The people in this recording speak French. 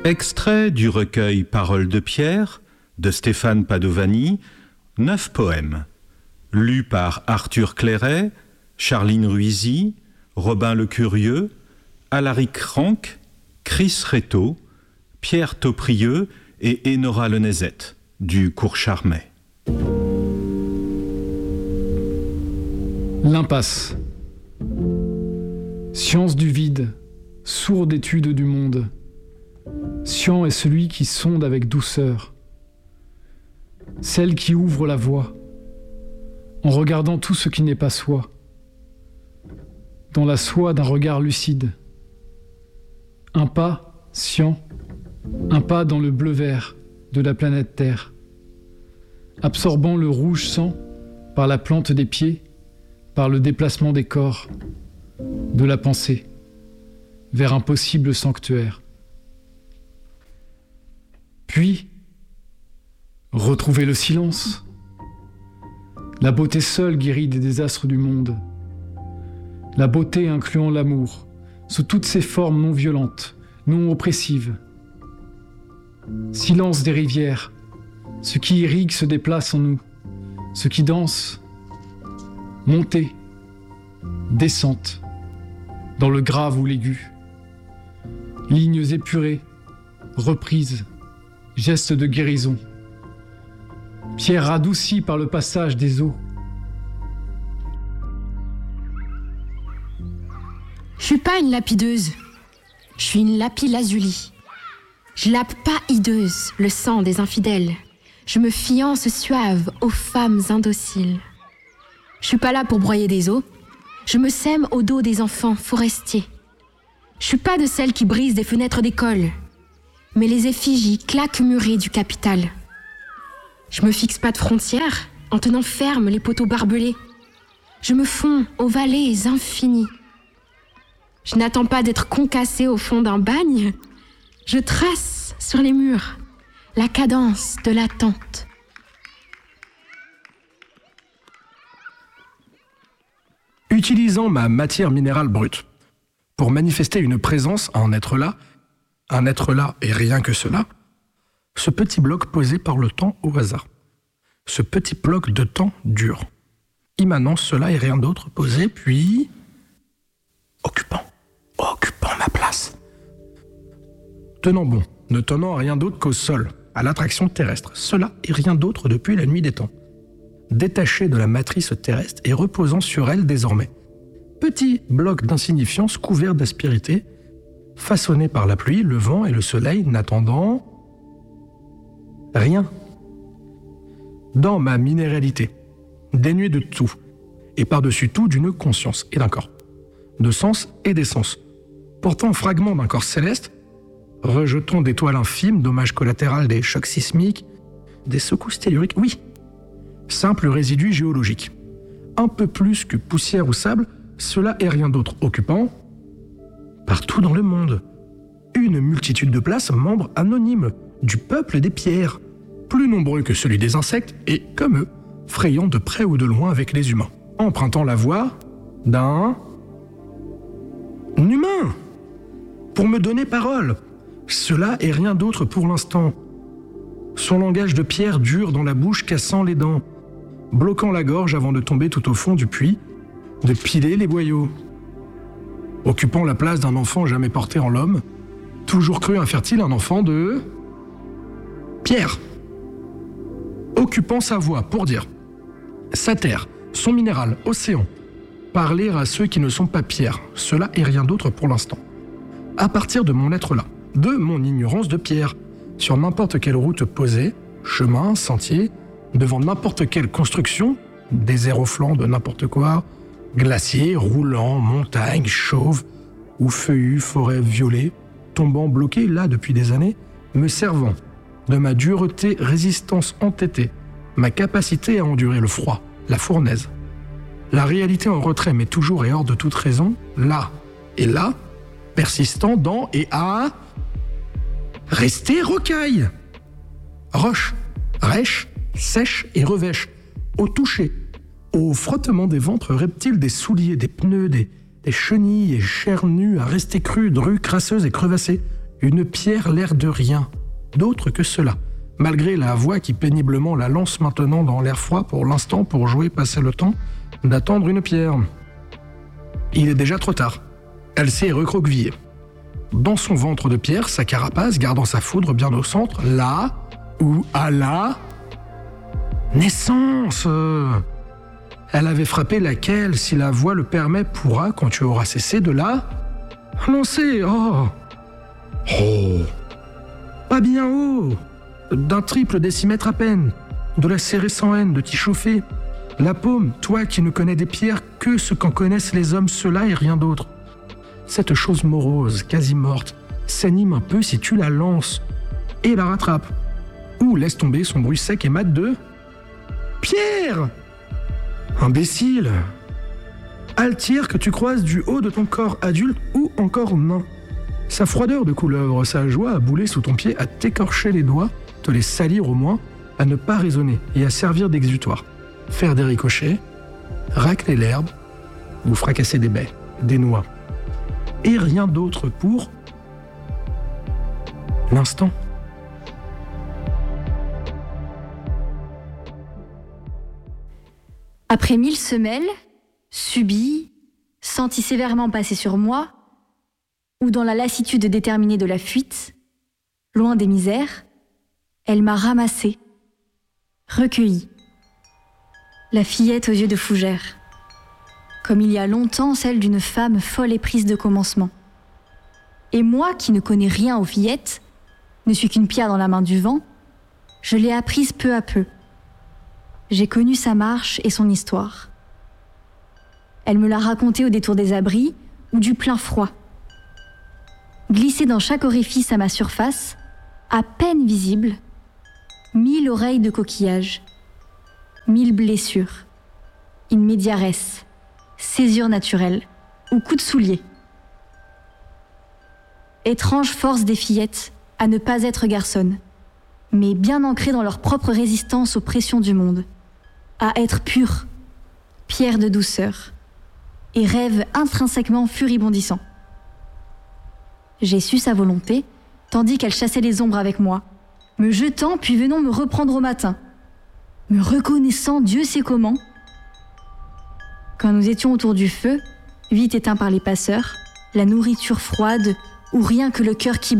Extrait du recueil Paroles de Pierre de Stéphane Padovani, 9 poèmes, lus par Arthur Clairet, Charline Ruizy, Robin Le Curieux, Alaric Ranck, Chris Rétaux, Pierre Tauprieux et Enora Lenezet, du Cours Charmet. L'impasse. Science du vide, sourde étude du monde. Scient est celui qui sonde avec douceur, celle qui ouvre la voie, en regardant tout ce qui n'est pas soi, dans la soie d'un regard lucide. Un pas, scient, un pas dans le bleu-vert de la planète Terre, absorbant le rouge sang par la plante des pieds, par le déplacement des corps, de la pensée, vers un possible sanctuaire. Puis, retrouver le silence. La beauté seule guérit des désastres du monde. La beauté incluant l'amour, sous toutes ses formes non violentes, non oppressives. Silence des rivières, ce qui irrigue se déplace en nous, ce qui danse, montée, descente, dans le grave ou l'aigu. Lignes épurées, reprises, gestes de guérison. Pierre radoucie par le passage des eaux. Je suis pas une lapideuse, je suis une lapis-lazuli. Je lape pas hideuse le sang des infidèles. Je me fiance suave aux femmes indociles. Je suis pas là pour broyer des os, je me sème au dos des enfants forestiers. Je suis pas de celles qui brisent des fenêtres d'école, mais les effigies claques murées du capital. Je me fixe pas de frontières en tenant ferme les poteaux barbelés. Je me fonds aux vallées infinies. Je n'attends pas d'être concassée au fond d'un bagne. Je trace sur les murs la cadence de l'attente. Utilisant ma matière minérale brute pour manifester une présence à un être là et rien que cela, ce petit bloc posé par le temps au hasard, ce petit bloc de temps dur, immanent cela et rien d'autre posé, puis occupant ma place. Tenant bon, ne tenant à rien d'autre qu'au sol, à l'attraction terrestre, cela et rien d'autre depuis la nuit des temps. Détaché de la matrice terrestre et reposant sur elle désormais. Petit bloc d'insignifiance couvert d'aspérité, façonné par la pluie, le vent et le soleil, n'attendant rien. Dans ma minéralité, dénuée de tout, et par-dessus tout d'une conscience et d'un corps, de sens et d'essence, portant fragment d'un corps céleste, rejeton d'étoiles infimes, dommages collatéraux des chocs sismiques, des secousses telluriques, oui, simple résidu géologique. Un peu plus que poussière ou sable, cela est rien d'autre occupant, partout dans le monde, une multitude de places membres anonymes du peuple des pierres, plus nombreux que celui des insectes et, comme eux, frayant de près ou de loin avec les humains, empruntant la voie d'un humain pour me donner parole. Cela est rien d'autre pour l'instant. Son langage de pierre dur dans la bouche, cassant les dents, bloquant la gorge avant de tomber tout au fond du puits, de piler les boyaux. Occupant la place d'un enfant jamais porté en l'homme, toujours cru infertile, un enfant de pierre. Occupant sa voix pour dire sa terre, son minéral, océan, parler à ceux qui ne sont pas pierres, cela est rien d'autre pour l'instant. À partir de mon être là, de mon ignorance de pierre, sur n'importe quelle route posée, chemin, sentier, devant n'importe quelle construction, désert au flanc de n'importe quoi, glacier, roulant, montagne, chauve, ou feuillu, forêt violet, tombant bloqué là depuis des années, me servant de ma dureté, résistance entêtée, ma capacité à endurer le froid, la fournaise. La réalité en retrait, mais toujours et hors de toute raison, là et là, persistant dans et à rester rocaille. Roche, rêche, sèche et revêche, au toucher, au frottement des ventres reptiles, des souliers, des pneus, des chenilles et chairs nues à rester crues, drues, crasseuses et crevassées, Une pierre l'air de rien, d'autre que cela, malgré la voix qui péniblement la lance maintenant dans l'air froid pour l'instant pour jouer passer le temps d'attendre une pierre. Il est déjà trop tard. Elle s'est recroquevillée. Dans son ventre de pierre, sa carapace gardant sa foudre bien au centre, là où à la naissance. Elle avait frappé laquelle, si la voix le permet, pourra, quand tu auras cessé de la lancer. Oh, pas bien haut, d'un triple décimètre à peine, de la serrer sans haine, de t'y chauffer. La paume, toi qui ne connais des pierres que ce qu'en connaissent les hommes, cela et rien d'autre. Cette chose morose, quasi morte, s'anime un peu si tu la lances et la rattrapes. Ou laisse tomber son bruit sec et mat de pierre. Imbécile. Altière que tu croises du haut de ton corps adulte ou encore nain. Sa froideur de couleuvre, sa joie à bouler sous ton pied, à t'écorcher les doigts, te les salir au moins, à ne pas raisonner et à servir d'exutoire. Faire des ricochets, racler l'herbe ou fracasser des baies, des noix. Et rien d'autre pour l'instant. Après 1000 semelles, subies, senties sévèrement passer sur moi, ou dans la lassitude déterminée de la fuite, loin des misères, elle m'a ramassée, recueillie. La fillette aux yeux de fougère, comme il y a longtemps celle d'une femme folle et prise de commencement. Et moi, qui ne connais rien aux fillettes, ne suis qu'une pierre dans la main du vent, je l'ai apprise peu à peu. J'ai connu sa marche et son histoire. Elle me l'a racontée au détour des abris ou du plein froid. Glissée dans chaque orifice à ma surface, à peine visible, 1000 oreilles de coquillages, 1000 blessures, in media res, césure naturelle ou coup de soulier. Étrange force des fillettes à ne pas être garçonnes, mais bien ancrées dans leur propre résistance aux pressions du monde, à être pures, pierres de douceur, et rêves intrinsèquement furibondissants. J'ai su sa volonté, tandis qu'elle chassait les ombres avec moi, me jetant puis venant me reprendre au matin, me reconnaissant Dieu sait comment. Quand nous étions autour du feu, vite éteint par les passeurs, la nourriture froide ou rien que le cœur qui